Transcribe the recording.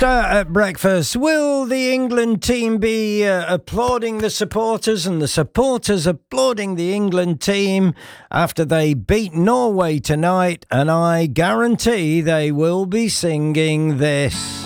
At breakfast, will the England team be applauding the supporters and the supporters applauding the England team after they beat Norway tonight? And I guarantee they will be singing this.